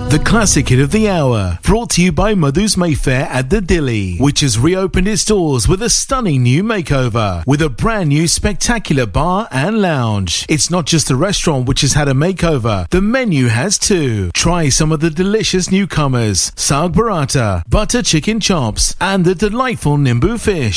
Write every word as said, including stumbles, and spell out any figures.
The classic hit of the hour, brought to you by Madhu's Mayfair at the Dilly, which has reopened its doors with a stunning new makeover, with a brand new spectacular bar and lounge. It's not just the restaurant which has had a makeover, the menu has too. Try some of the delicious newcomers, Saag Burrata, butter chicken chops, and the delightful Nimbu fish.